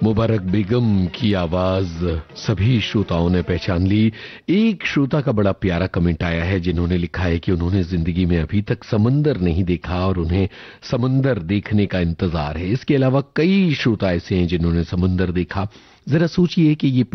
मुबारक बेगम की आवाज सभी श्रोताओं ने पहचान ली। एक श्रोता का बड़ा प्यारा कमेंट आया है जिन्होंने लिखा है कि उन्होंने जिंदगी में अभी तक समंदर नहीं देखा और उन्हें समंदर देखने का इंतजार है। इसके अलावा कई श्रोता ऐसे हैं जिन्होंने समंदर देखा। जरा सोचिए कि ये